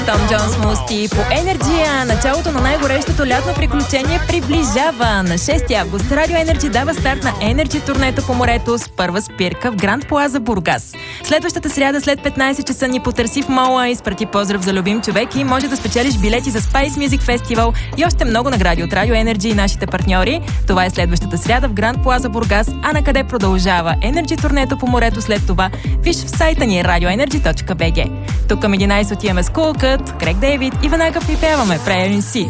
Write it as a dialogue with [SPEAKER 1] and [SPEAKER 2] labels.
[SPEAKER 1] Том Джонс Мусти по Енерджия. Началото на най-горещото лятно приключение приближава. На 6 август Радио Енерджи дава старт на Енерджи турнето по морето с първа спирка в Гранд Плаза, Бургас. Следващата сряда след 15 часа ни потърси в мола, изпрати поздрав за любим човек и може да спечелиш билети за Spice Music Festival и още много награди от Радио Енерджи и нашите партньори. Това е следващата сряда в Гранд Плаза, Бургас. А на къде продължава Енерджи турнето по морето след това? Виж в сайта ни radioenergy.bg. Тук към 11 отиваме с Cool Cut, Крейг Дейвид и веднага припяваме Prayer in Sea.